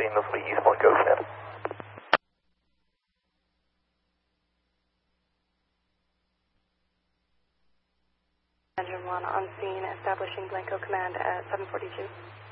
seamlessly East Blanco command. Engine 1 on scene, establishing Blanco command at 742.